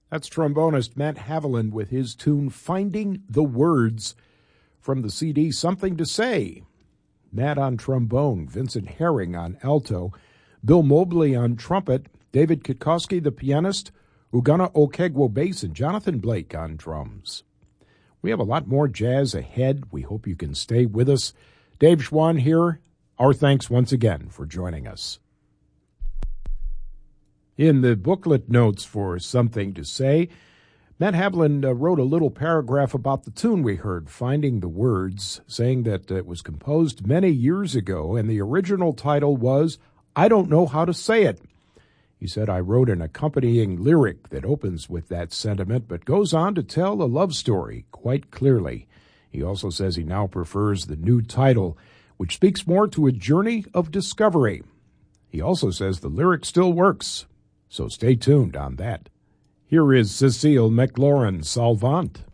That's trombonist Matt Haviland with his tune Finding the Words from the CD Something to Say. Matt on trombone, Vincent Herring on alto, Bill Mobley on trumpet, David Kikoski the pianist, Ugana Okegwo bass, and Jonathan Blake on drums. We have a lot more jazz ahead. We hope you can stay with us. Dave Schwann here. Our thanks once again for joining us. In the booklet notes for Something to Say, Matt Haviland wrote a little paragraph about the tune we heard, Finding the Words, saying that it was composed many years ago, and the original title was I Don't Know How to Say It. He said, I wrote an accompanying lyric that opens with that sentiment, but goes on to tell a love story quite clearly. He also says he now prefers the new title, which speaks more to a journey of discovery. He also says the lyric still works. So stay tuned on that. Here is Cecile McLaurin Salvant.